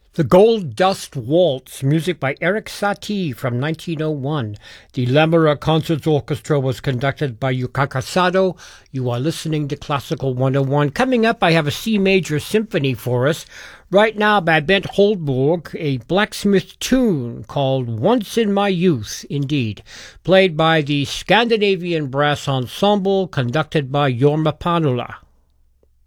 The Gold Dust Waltz, music by Erik Satie from 1901. The Lamoureux Concerts Orchestra was conducted by Yukaka Sato. You are listening to Classical 101. Coming up, I have a C major symphony for us. Right now by Bent Holdborg, a blacksmith tune called Once in My Youth, indeed, played by the Scandinavian Brass Ensemble, conducted by Jorma Panula.